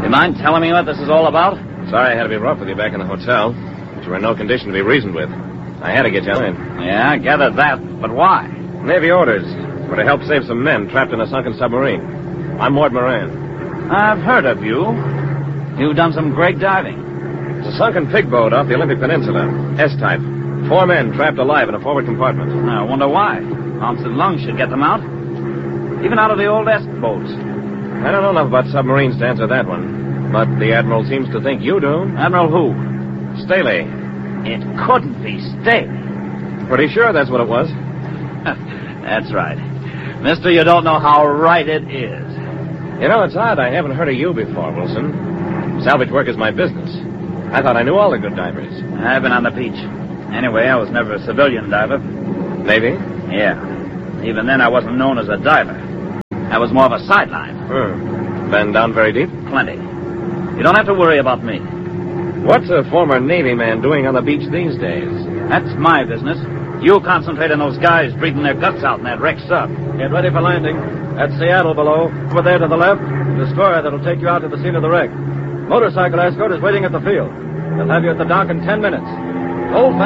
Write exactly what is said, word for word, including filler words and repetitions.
You mind telling me what this is all about? Sorry I had to be rough with you back in the hotel, but you were in no condition to be reasoned with. I had to get you in. Yeah, I gathered that, but why? Navy orders were to help save some men trapped in a sunken submarine. I'm Mort Moran. I've heard of you. You've done some great diving. It's a sunken pig boat off the Olympic Peninsula. S-type. Four men trapped alive in a forward compartment. I wonder why. Arms and lungs should get them out. Even out of the old S boats. I don't know enough about submarines to answer that one. But the Admiral seems to think you do. Admiral who? Staley. It couldn't be Staley. Pretty sure that's what it was. That's right. Mister, you don't know how right it is. You know, it's odd I haven't heard of you before, Wilson. Salvage work is my business. I thought I knew all the good divers. I've been on the beach. Anyway, I was never a civilian diver. Navy? Yeah. Even then, I wasn't known as a diver. I was more of a sideline. Hmm. Been down very deep? Plenty. You don't have to worry about me. What's a former Navy man doing on the beach these days? That's my business. You concentrate on those guys breathing their guts out in that wrecked sub. Get ready for landing. That's Seattle below. Over there to the left, the destroyer that'll take you out to the scene of the wreck. Motorcycle escort is waiting at the field. They'll have you at the dock in ten minutes. Hold fast.